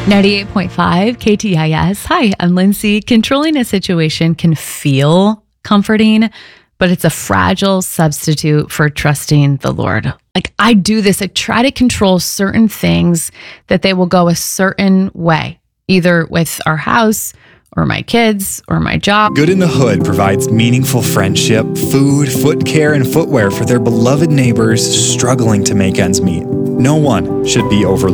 98.5 KTIS. Hi, I'm Lindsay. Controlling a situation can feel comforting, but it's a fragile substitute for trusting the Lord. Like I do this, I try to control certain things that they will go a certain way, either with our house or my kids or my job. Good in the Hood provides meaningful friendship, food, foot care, and footwear for their beloved neighbors struggling to make ends meet. No one should be overlooked.